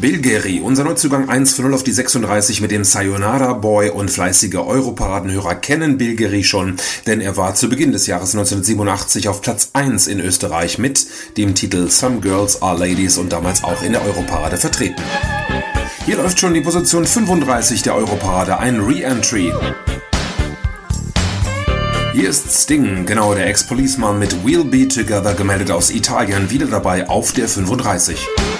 Bilgeri, unser Neuzugang 1:0 auf die 36 mit dem Sayonara Boy, und fleißige Europaradenhörer kennen Bilgeri schon, denn er war zu Beginn des Jahres 1987 auf Platz 1 in Österreich mit dem Titel Some Girls Are Ladies und damals auch in der Europarade vertreten. Hier läuft schon die Position 35 der Europarade, ein Re-Entry. Hier ist Sting, genau, der Ex-Policeman mit We'll Be Together, gemeldet aus Italien, wieder dabei auf der 35.